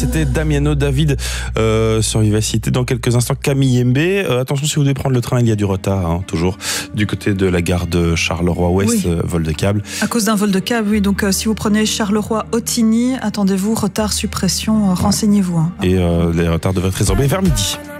C'était Damiano David sur Vivacité. Dans quelques instants, Camille Mbé. Attention, si vous devez prendre le train, il y a du retard, toujours du côté de la gare de Charleroi-Ouest, Oui. vol de câble. À cause d'un vol de câble, oui. Donc, si vous prenez Charleroi-Ottigny, attendez-vous, retard, suppression, renseignez-vous. Et les retards devraient être résorbés vers midi.